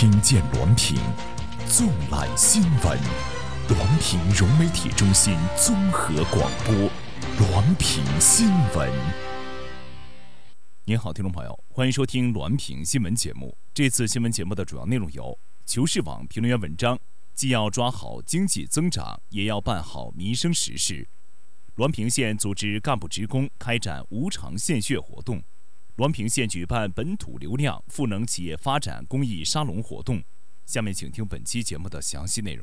听见滦平，纵览新闻。滦平融媒体中心综合广播，滦平新闻。您好，听众朋友，欢迎收听滦平新闻节目。这次新闻节目的主要内容有：求是网评论员文章，既要抓好经济增长，也要办好民生实事。滦平县组织干部职工开展无偿献血活动。滦平县举办本土流量赋能企业发展公益沙龙活动。下面请听本期节目的详细内容。